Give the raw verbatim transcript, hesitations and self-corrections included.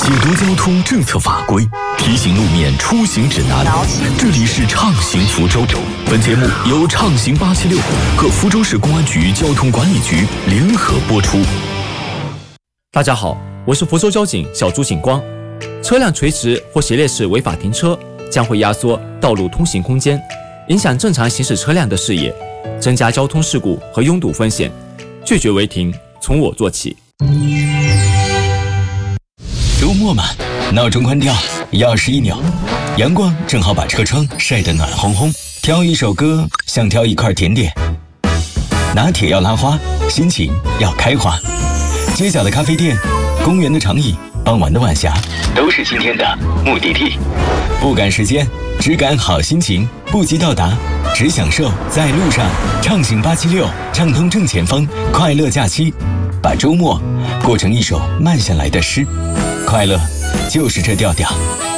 解读交通政策法规，提醒路面出行指南。这里是畅行福州。本节目由畅行八七六和福州市公安局交通管理局联合播出。 大家好，我是福州交警小朱警光。车辆垂直或斜列式违法停车将会压缩道路通行空间，影响正常行驶车辆的视野，增加交通事故和拥堵风险。拒绝违停，从我做起。 周末嘛，闹钟关掉，钥匙一扭，阳光正好把车窗晒得暖烘烘。挑一首歌，像挑一块甜点。拿铁要拉花，心情要开花。街角的咖啡店，公园的长椅，傍晚的晚霞，都是今天的目的地。不赶时间，只赶好心情，不急到达，只享受在路上。畅行八七六，畅通正前方，快乐假期，把周末过成一首慢下来的诗。快乐就是这调调。